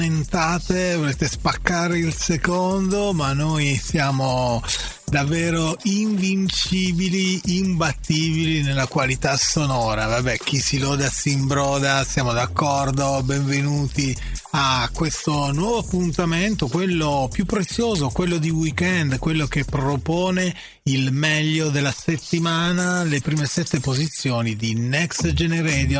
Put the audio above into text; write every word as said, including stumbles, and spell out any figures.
commentate, volete spaccare il secondo, ma noi siamo davvero invincibili, imbattibili nella qualità sonora. Vabbè, chi si loda si imbroda, siamo d'accordo. Benvenuti a questo nuovo appuntamento, quello più prezioso, quello di weekend, quello che propone il meglio della settimana, le prime sette posizioni di Next Gen Radio